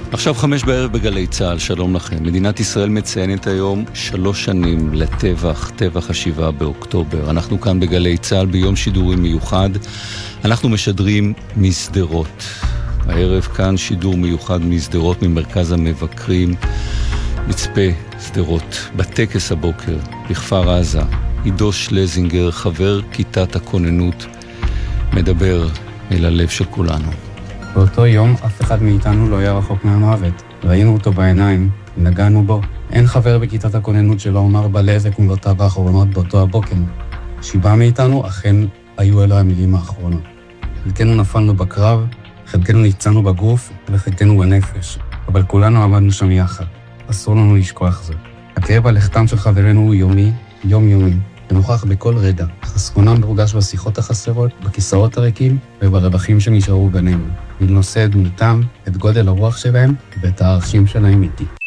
עכשיו 5 בערב בגלי צהל, שלום לכם. מדינת ישראל מציינת היום 3 שנים לטבח, טבח ה7 באוקטובר. אנחנו כאן בגלי צהל ביום שידורי מיוחד. אנחנו משדרים מסדרות. הערב כאן שידור מיוחד מסדרות, ממרכז המבקרים, מצפה סדרות. בטקס הבוקר, בכפר עזה, עידו שלזינגר, חבר כיתת הכוננות, מדבר אל הלב של כולנו. באותו יום אף אחד מאיתנו לא היה רחוק מהמוות. ראינו אותו בעיניים, נגענו בו. אין חבר בכיתת הכוננות שלא אמר בלב את מילותיו האחרונות באותו הבוקר. 7 מאיתנו אכן היו אלו המילים האחרונות. חלקנו נפלנו בקרב, חלקנו נפצענו בגוף וחלקנו בנפש. אבל כולנו עמדנו שם יחד. אסור לנו לשכוח זאת. הכאב על לכתם של חברינו הוא יומי, יומיומי, ונוכח בכל רגע. חסרונם מורגש בשיחות החסרות, בכיסאות הריקים וברווחים שנשארו בינינו. נושא את דמותם, את גודל הרוח שלהם ואת הערכים שלהם איתי.